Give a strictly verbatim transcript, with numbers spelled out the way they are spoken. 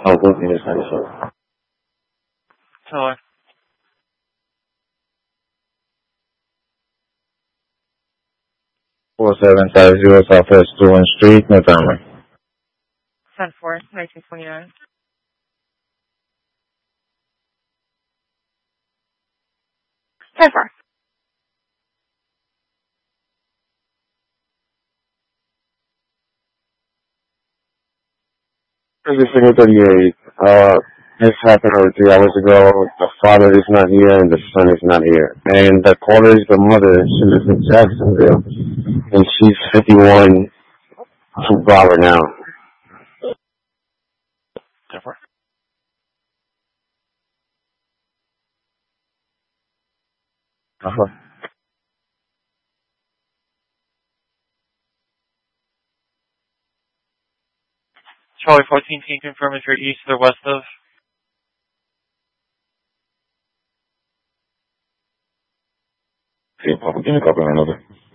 Oh, good news, honey. Hello. four seven five zero Southwest Stewart Street, Montgomery. ten four, nineteen twenty-nine. ten four. thirty-six thirty-eight. Uh, this happened over three hours ago. The father is not here and the son is not here. And the caller is the mother. She lives in Jacksonville. And she's fifty-one to Broward now. ten four. Uh-huh. Charlie fourteen, can you confirm if you're east or west of? Okay, Papa, give me a copy on another.